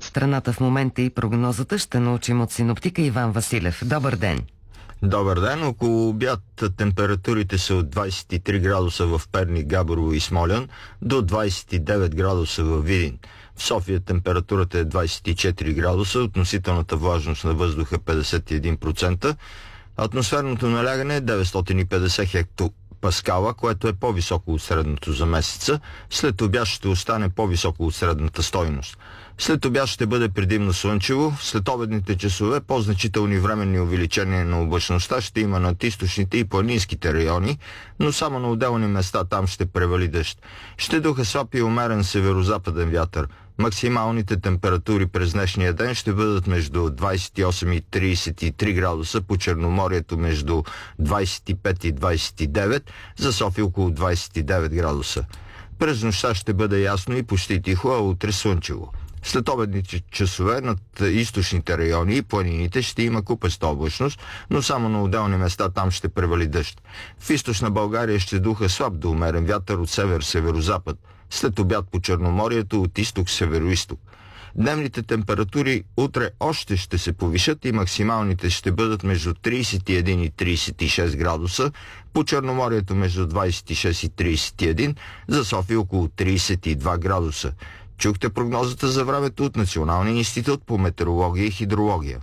в страната в момента и прогнозата ще научим от синоптика Иван Василев. Добър ден! Добър ден! Около обяд температурите са от 23 градуса в Перник, Габрово и Смолян до 29 градуса в Видин. В София температурата е 24 градуса, относителната влажност на въздуха 51%, атмосферното налягане е 950 хектопаскала, което е по-високо от средното за месеца. След обяд ще остане по-високо от средната стойност. След обяд ще бъде предимно слънчево. След обедните часове по-значителни временни увеличения на облачността ще има над източните и планинските райони, но само на отделни места там ще превали дъжд. Ще духа слаб и умерен северо-западен вятър. Максималните температури през днешния ден ще бъдат между 28 и 33 градуса, по Черноморието между 25 и 29, за София около 29 градуса. През нощта ще бъде ясно и почти тихо, а утре слънчево. След обедните часове над източните райони и планините ще има купеста облачност, но само на отделни места там ще превали дъжд. В източна България ще духа слаб до умерен вятър от север-северозапад. След обяд по Черноморието от изток-североизток. Дневните температури утре още ще се повишат и максималните ще бъдат между 31 и 36 градуса, по Черноморието между 26 и 31, за София около 32 градуса. Чухте прогнозата за времето от Националния институт по метеорология и хидрология.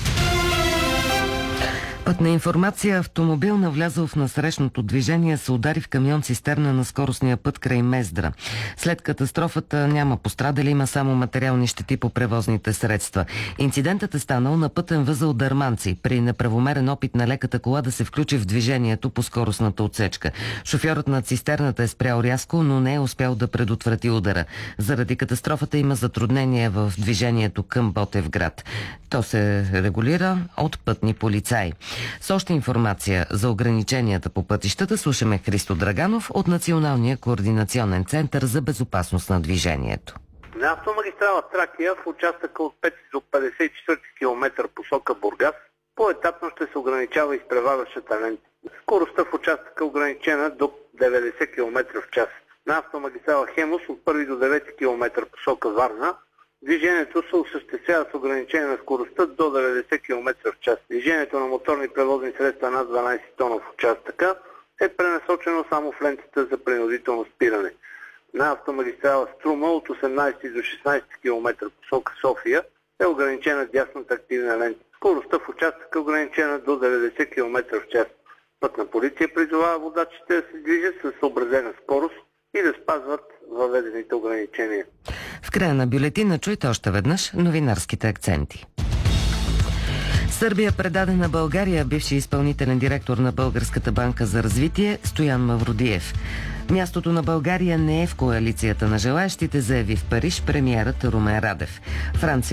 Пътна информация. Автомобил навлязъл в насрещното движение се удари в камион-цистерна на скоростния път край Мездра. След катастрофата няма пострадали, има само материални щети по превозните средства. Инцидентът е станал на пътен възел Дърманци при неправомерен опит на леката кола да се включи в движението по скоростната отсечка. Шофьорът на цистерната е спрял рязко, но не е успял да предотврати удара. Заради катастрофата има затруднение в движението към Ботевград. То се регулира от пътни полицаи. С още информация за ограниченията по пътищата слушаме Христо Драганов от Националния координационен център за безопасност на движението. На автомагистрала Тракия в участъка от 5 до 54 км посока Бургас поетапно ще се ограничава изпреварващата лента. Скоростта в участъка е ограничена до 90 км в час. На автомагистрала Хемус от 1 до 9 км посока Варна движението се осъществява с ограничение на скоростта до 90 км в час. Движението на моторни превозни средства над 12 тона в участъка е пренасочено само в лентата за принудително спиране. На автомагистрала Струма от 18 до 16 км посока София е ограничена дясната активна лента. Скоростта в участъка е ограничена до 90 км в час. Пътна полиция призовава водачите да се движат с съобразена скорост и да спазват въведените ограничения. В края на бюлетина чуйте още веднъж новинарските акценти. Сърбия предаде на България бивши изпълнителен директор на Българската банка за развитие Стоян Мавродиев. Мястото на България не е в коалицията на желаещите, заяви в Париж премиерът Румен Радев. Франция